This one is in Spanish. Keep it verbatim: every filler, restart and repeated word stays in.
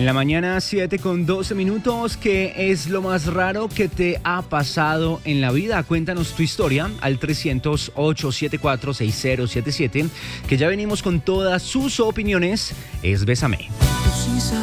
En la mañana, siete con doce minutos. ¿Qué es lo más raro que te ha pasado en la vida? Cuéntanos tu historia al trescientos ocho, setenta y cuatro, sesenta siete siete, que ya venimos con todas sus opiniones. Es Bésame. Tú sí